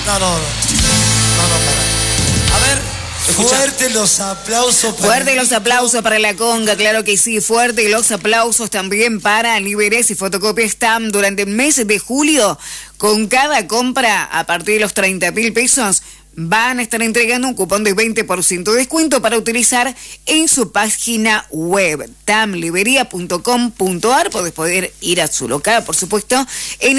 No, para. A ver, fuerte los aplausos para... Fuerte los aplausos para la conga, claro que sí. Fuerte los aplausos también para Liberes y Fotocopia Stamp durante el mes de julio. Con cada compra a partir de los 30.000 pesos van a estar entregando un cupón de 20% de descuento para utilizar en su página web tamliberia.com.ar. Podés poder ir a su local, por supuesto, en